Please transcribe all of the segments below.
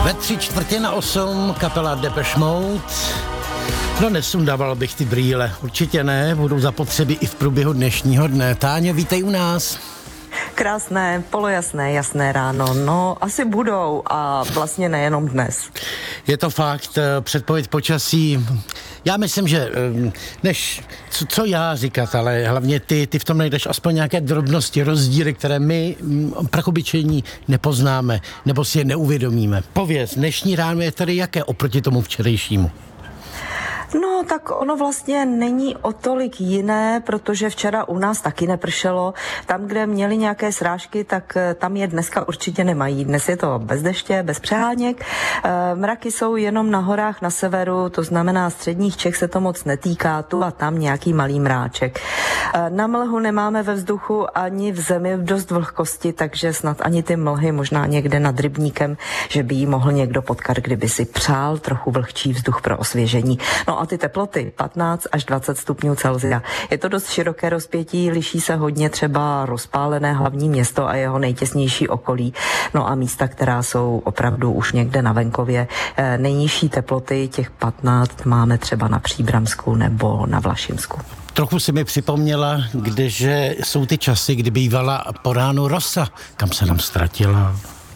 Ve 7:45 kapela Depeche Mode. No, nesundával bych ty brýle, určitě ne, budou zapotřebí i v průběhu dnešního dne. Táňo, vítej u nás. Krásné, polojasné, jasné ráno. No, asi budou a vlastně nejenom dnes. Je to fakt, předpověď počasí. Já myslím, že než co já říkat, ale hlavně ty v tom najdeš aspoň nějaké drobnosti, rozdíly, které my prachobyčejní nepoznáme nebo si je neuvědomíme. Pověz, dnešní ráno je tady jaké oproti tomu včerejšímu? No, tak ono vlastně není o tolik jiné, protože včera u nás taky nepršelo. Tam, kde měli nějaké srážky, tak tam je dneska určitě nemají. Dnes je to bez deště, bez přeháněk. Mraky jsou jenom na horách na severu, to znamená středních Čech se to moc netýká, tu a tam nějaký malý mráček. Na mlhu nemáme ve vzduchu ani v zemi dost vlhkosti, takže snad ani ty mlhy, možná někde nad rybníkem, že by jí mohl někdo potkat, kdyby si přál trochu vlhčí vzduch pro osvěžení. No a ty teploty 15 až 20 stupňů Celsia. Je to dost široké rozpětí, liší se hodně třeba rozpálené hlavní město a jeho nejtěsnější okolí. No a místa, která jsou opravdu už někde na venkově. Nejnižší teploty, těch 15 máme třeba na Příbramsku nebo na Vlašimsku. Trochu si mi připomněla, kdeže jsou ty časy, kdy bývala po ránu rosa. Kam se nám ztratila?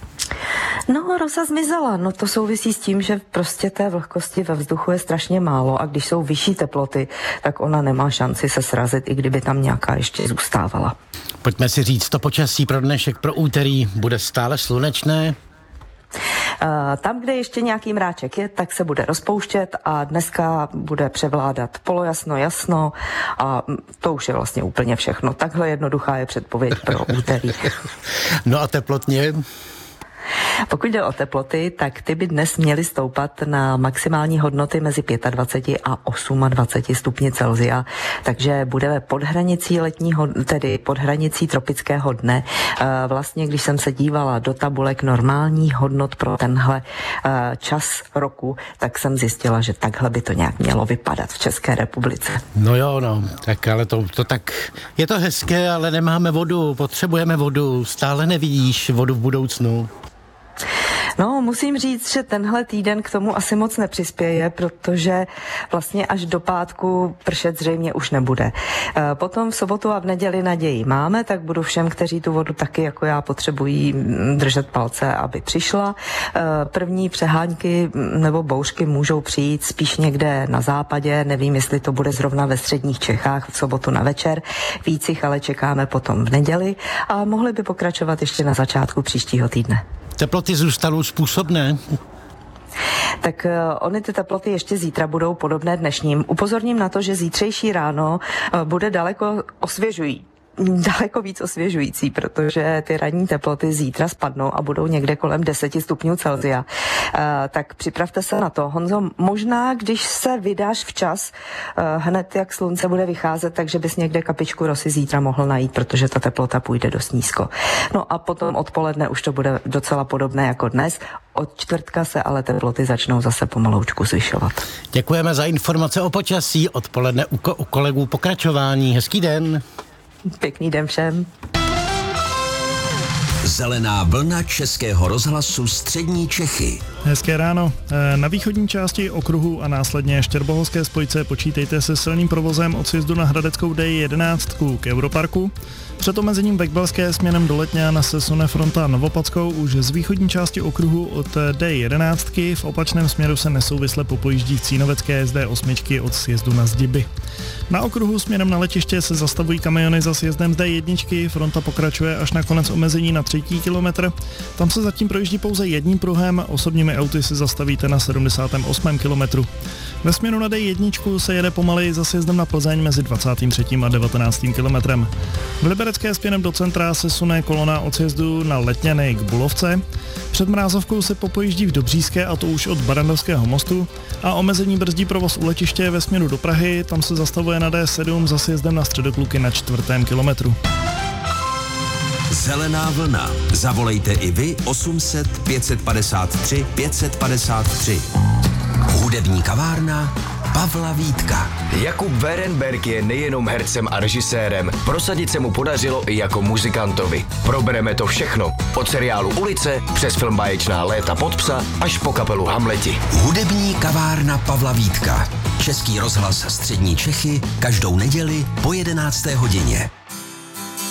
No, rosa zmizela. No to souvisí s tím, že prostě té vlhkosti ve vzduchu je strašně málo a když jsou vyšší teploty, tak ona nemá šanci se srazit, i kdyby tam nějaká ještě zůstávala. Pojďme si říct to počasí pro dnešek, pro úterý. Bude stále slunečné? Tam, kde ještě nějaký mráček je, tak se bude rozpouštět a dneska bude převládat polojasno, jasno a to už je vlastně úplně všechno. Takhle jednoduchá je předpověď pro úterý. No a teplotně? Pokud jde o teploty, tak ty by dnes měly stoupat na maximální hodnoty mezi 25 a 28 stupni Celsia, takže budeme pod hranicí letního, tedy pod hranicí tropického dne. Vlastně, když jsem se dívala do tabulek normálních hodnot pro tenhle čas roku, tak jsem zjistila, že takhle by to nějak mělo vypadat v České republice. No jo, no, tak ale to tak, je to hezké, ale nemáme vodu, potřebujeme vodu, stále nevidíš vodu v budoucnu. No, musím říct, že tenhle týden k tomu asi moc nepřispěje, protože vlastně až do pátku pršet zřejmě už nebude. Potom v sobotu a v neděli naději máme, tak budu všem, kteří tu vodu taky jako já potřebují, držet palce, aby přišla. První přehánky nebo bouřky můžou přijít spíš někde na západě, nevím, jestli to bude zrovna ve středních Čechách v sobotu na večer. Víc jich ale čekáme potom v neděli a mohli by pokračovat ještě na začátku příštího týdne. Teploty zůstanou způsobné? Tak ony ty teploty ještě zítra budou podobné dnešním. Upozorním na to, že zítřejší ráno bude daleko víc osvěžující, protože ty ranní teploty zítra spadnou a budou někde kolem 10 stupňů Celsia. Tak připravte se na to. Honzo, možná, když se vydáš včas, hned jak slunce bude vycházet, takže bys někde kapičku rosy zítra mohl najít, protože ta teplota půjde dost nízko. No a potom odpoledne už to bude docela podobné jako dnes. Od čtvrtka se ale teploty začnou zase pomaloučku zvyšovat. Děkujeme za informace o počasí. Odpoledne u kolegů pokračování. Hezký den. Pěkný den všem. Zelená vlna Českého rozhlasu Střední Čechy. Hezké ráno. Na východní části okruhu a následně Štěrboholské spojce počítejte se silným provozem od sjezdu na Hradeckou D11 k Europarku. Před omezením Vekbelské směrem do Letňan se sune fronta Novopadskou už z východní části okruhu od D11. V opačném směru se nesouvisle popojíždí Cínovecké z D8 od sjezdu na Zdiby. Na okruhu směrem na letiště se zastavují kamiony za sjezdem z D1. Fronta pokračuje až na konec omezení na 3. kilometr. Tam se zatím projíždí pouze jedním pruhem, osobními auty se zastavíte na 78. kilometru. Ve směru na D1 se jede pomaleji za sjezdem na Plzeň mezi 23. a 19. kilometrem. V Liberecké směrem do centra se sune kolona od sjezdu na Letňany k Bulovce. Před Mrázovkou se popojíždí v Dobříské, a to už od Barandovského mostu, a omezení brzdí provoz u letiště ve směru do Prahy, tam se zastavuje na D7 za sjezdem na Středokluky na 4. kilometru. Zelená vlna. Zavolejte i vy 800 553 553. Hudební kavárna Pavla Vítka. Jakub Werenberg je nejenom hercem a režisérem, prosadit se mu podařilo i jako muzikantovi. Probereme to všechno, od seriálu Ulice, přes film Báječná léta pod psa, až po kapelu Hamleti. Hudební kavárna Pavla Vítka. Český rozhlas Střední Čechy každou neděli po 11. hodině.